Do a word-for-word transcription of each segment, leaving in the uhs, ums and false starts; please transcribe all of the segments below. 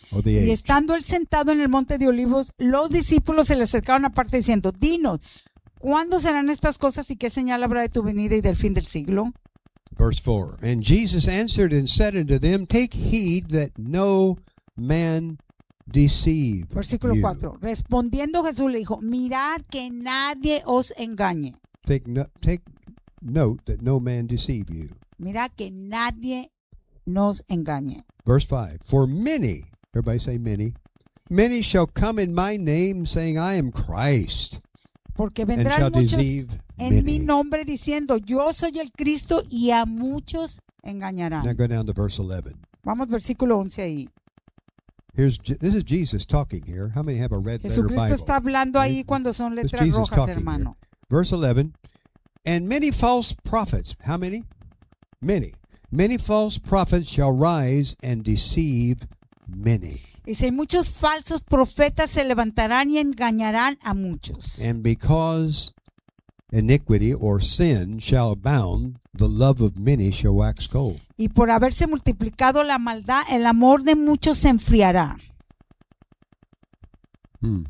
or the Y age. estando él sentado en el monte de Olivos, los discípulos se le acercaron aparte diciendo, dinos, ¿cuándo serán estas cosas y qué señal habrá de tu venida y del fin del siglo? Verse four. And Jesus answered and said unto them, Take heed that no man deceive Versículo you. cuatro. Respondiendo Jesús le dijo, mirad que nadie os engañe. Take, no, take note that no man deceive you. Mirad que nadie nos engañe. Verse five. For many, everybody say many, many shall come in my name, saying, I am Christ. Porque And vendrán shall muchos deceive en many. mi nombre diciendo, yo soy el Cristo, y a muchos Now engañarán. go down to verse eleven. Vamos versículo once ahí. Here's Je- this is Jesus talking here. How many have a red letter Jesucristo Bible? está hablando ahí cuando son It's letras Jesus rojas, talking hermano. Verse eleven. And many false prophets. How many? Many. Many false prophets shall rise and deceive many. Dice, muchos falsos profetas se levantarán y engañarán a muchos. And because iniquity or sin shall abound, the love of many shall wax cold. Y por haberse multiplicado la maldad, el amor de muchos se enfriará. Hmm.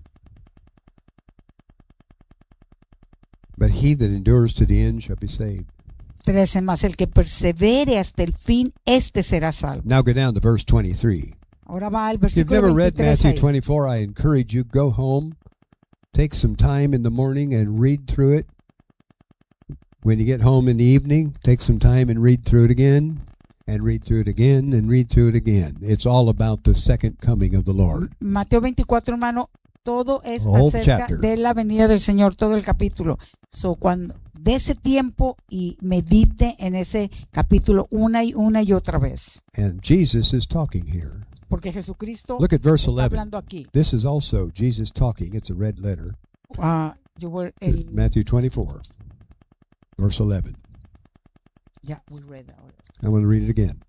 But he that endures to the end shall be saved. trece más, el que persevere hasta el fin, este será salvo. Now go down to verse twenty-three. Ahora va al If you've versículo never read veintitrés Matthew ahí. twenty-four, I encourage you, go home, take some time in the morning and read through it. When you get home in the evening, take some time and read through it again, and read through it again, and read through it again. It's all about the second coming of the Lord. Mateo veinticuatro, hermano, todo es The whole acerca chapter. de la venida del Señor, todo el capítulo. So, cuando de ese tiempo y medite en ese capítulo una y una y otra vez. And Jesus is talking here. Porque Jesucristo Look at verse está eleven. hablando aquí. This is also Jesus talking. It's a red letter. Ah, yo voy en- Matthew twenty-four, verse eleven. ya, we read that already. I'm going to read it again.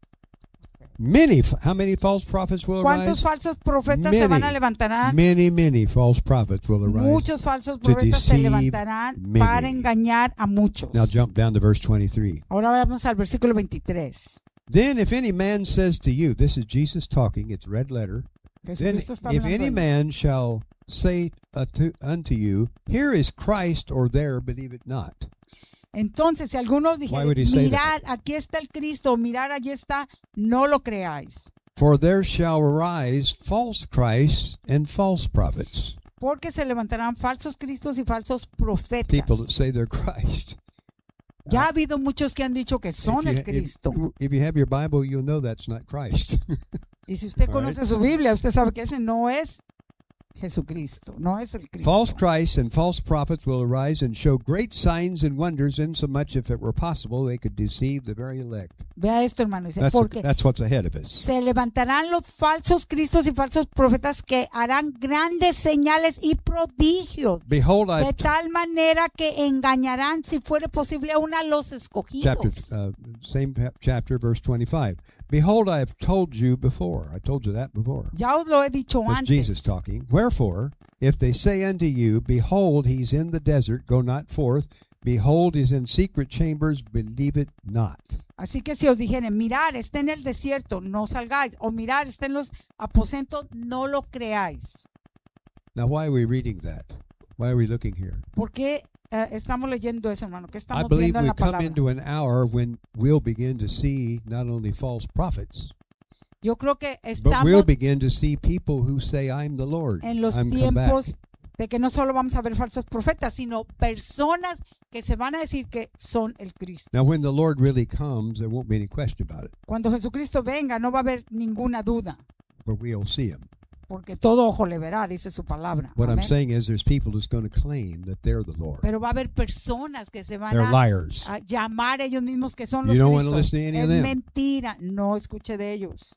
Many, how many false prophets will ¿Cuántos arise? falsos profetas se van a Many, levantar? Many, many false prophets will arise. Muchos falsos to profetas se deceive levantarán many. para engañar a muchos. Now jump down to verse twenty-three. Ahora vamos al versículo veintitrés. Then if any man says to you, this is Jesus talking, it's red letter. Then Jesucristo está if hablando any ahí. man shall say unto, unto you, here is Christ, or there, believe it not. Entonces, si algunos Why would he dijeren, say mirad, aquí está el Cristo, mirad, allí está, no lo creáis. For there shall arise false Christs and false prophets. Porque se levantarán falsos cristos y falsos profetas. People that say they're Christ. Ya ha habido muchos que han dicho que son If you, el Cristo. if, if you have your Bible, you'll know that's not Christ. Y si usted All conoce right. su Biblia, usted sabe que ese no es Jesucristo, no es el Cristo. False Christs and false prophets will arise and show great signs and wonders, insomuch if it were possible they could deceive the very elect. Vea esto, hermano, dice, That's, porque that's what's ahead of us. se levantarán los falsos cristos y falsos profetas que harán grandes señales y prodigios, Behold, de I tal manera que engañarán, si fuere posible, aún a los escogidos. chapter uh, same pa- chapter verse twenty-five. Behold, I have told you before. I told you that before. Ya os lo he dicho That's antes. Jesus talking. Wherefore, if they say unto you, behold, he's in the desert, go not forth. Behold, he's in secret chambers, believe it not. Así que si os dijeren, mirar, está en el desierto, no salgáis. O mirar, está en los aposentos, no lo creáis. Now, why are we reading that? Why are we looking here? ¿Por qué eh, estamos leyendo eso, hermano? ¿Qué I estamos believe viendo en we la come palabra? into an hour when we'll begin to see not only false prophets, Yo creo que but we'll estamos begin to see people who say, I'm the Lord. en los I'm come back. tiempos de que no solo vamos a ver falsos profetas, sino personas que se van a decir que son el Cristo. Now, when the Lord really comes, there won't be any question about it, Cuando Jesucristo venga, no va a haber ninguna duda, but we'll see him. porque todo ojo le verá, dice su palabra. What I'm Amén. saying is there's people who's going to claim that they're the Lord. Pero va a haber personas que se van They're a, liars. a llamar ellos mismos que son You los don't want to Cristos. listen to any Es of them. mentira, no escuche de ellos.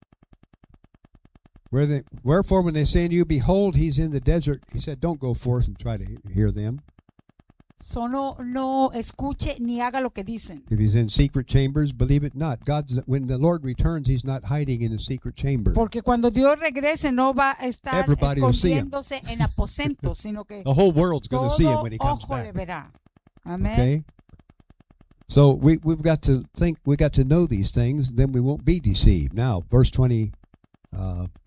Where they, wherefore, when they say unto you, behold, he's in the desert, he said, don't go forth and try to he- hear them. So no, no escuche ni haga lo que dicen. If he's in secret chambers, believe it not. God's when the Lord returns, he's not hiding in a secret chamber. Porque cuando Dios regrese no va a estar Everybody will see him. escondiéndose en aposentos, sino que The whole world's going to see him todo when he comes ojo le back. verá. Amén. Okay? So we, we've got to think, we got to know these things, then we won't be deceived. Now, verse twenty, uh,